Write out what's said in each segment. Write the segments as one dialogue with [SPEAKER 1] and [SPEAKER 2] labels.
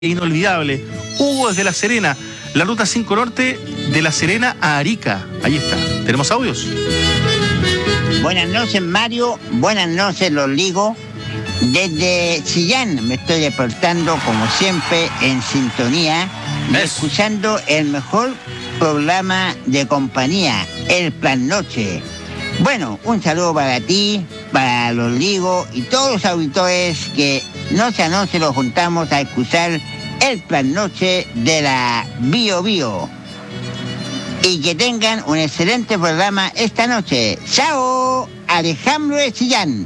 [SPEAKER 1] inolvidable. Hugo desde La Serena, la ruta 5 Norte de La Serena a Arica. Ahí está. ¿Tenemos audios?
[SPEAKER 2] Buenas noches, Mario. Buenas noches, los Ligos. Desde Chillán me estoy despertando, como siempre, en sintonía y escuchando el mejor programa de compañía, El Plan Noche. Bueno, un saludo para ti, para los Ligos y todos los auditores que noche a noche los juntamos a escuchar El Plan Noche de la Bio Bio. Y que tengan un excelente programa esta noche. ¡Chao! Alejandro de Chillán.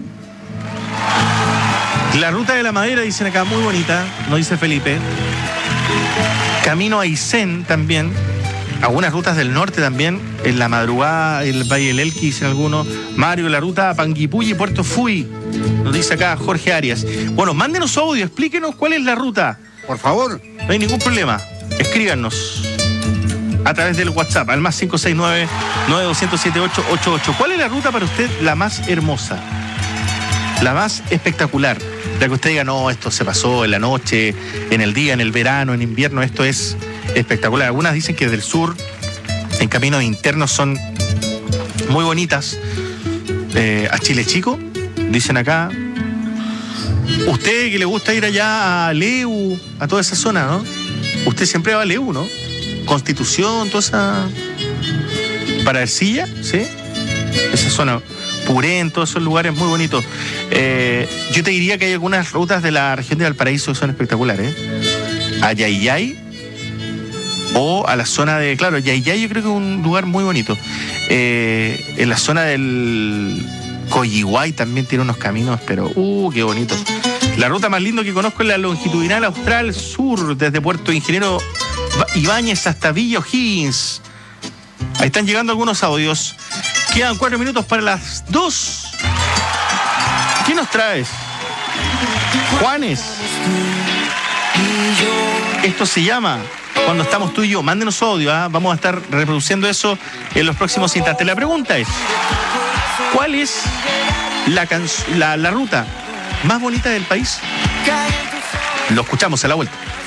[SPEAKER 1] La ruta de la madera, dicen acá, muy bonita, nos dice Felipe. Camino a Aysén también. Algunas rutas del norte también, en la madrugada, el Valle del Elqui, dicen algunos. Mario, la ruta a Panguipulli y Puerto Fuy, nos dice acá Jorge Arias. Bueno, mándenos audio, explíquenos cuál es la ruta.
[SPEAKER 3] Por favor.
[SPEAKER 1] No hay ningún problema, escríbanos a través del WhatsApp, al más 569-9207-888. ¿Cuál es la ruta para usted la más hermosa? La más espectacular. La que usted diga, no, esto se pasó en la noche, en el día, en el verano, en invierno, esto es espectacular. Algunas dicen que del sur, en caminos internos, son muy bonitas. A Chile Chico, dicen acá. Usted que le gusta ir allá a Leu, a toda esa zona, ¿no? Usted siempre va a Leu, ¿no? Constitución, toda esa... Para Ercilla, ¿sí? Esa zona... Purén, todos esos lugares muy bonitos. Yo te diría que hay algunas rutas de la región de Valparaíso que son espectaculares. A Yayay o a la zona de... Claro, Yayay yo creo que es un lugar muy bonito. En la zona del Coyihuay también tiene unos caminos, pero... qué bonito. La ruta más linda que conozco es la longitudinal Austral Sur, desde Puerto Ingeniero Ibáñez hasta Villa O'Higgins. Ahí están llegando algunos audios. Quedan 4 minutos para las 2. ¿Qué nos traes? Juanes. Esto se llama Cuando estamos tú y yo. Mándenos audio, ¿eh? Vamos a estar reproduciendo eso en los próximos instantes. La pregunta es, ¿cuál es la ruta más bonita del país? Lo escuchamos a la vuelta.